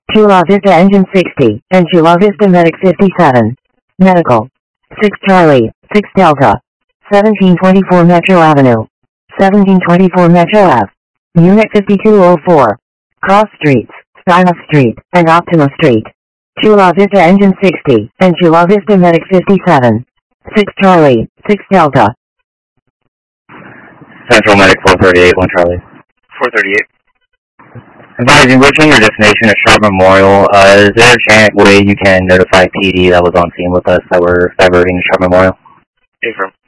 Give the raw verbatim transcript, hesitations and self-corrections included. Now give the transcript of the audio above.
Chula Vista Engine sixty, and Chula Vista Medic fifty-seven. Medical. six Charlie, six Delta. seventeen twenty-four Metro Avenue. seventeen twenty-four Metro Ave. Unit fifty-two oh four. Cross Streets, Skyhouse Street, and Optima Street. Chula Vista Engine sixty, and Chula Vista Medic fifty-seven. six Charlie, six Delta. Central Medic four thirty-eight, one Charlie. four thirty-eight. Advising reaching your destination at Sharp Memorial. Uh, is there a chance way you can notify P D that was on scene with us that we're diverting to Sharp Memorial? Affirm.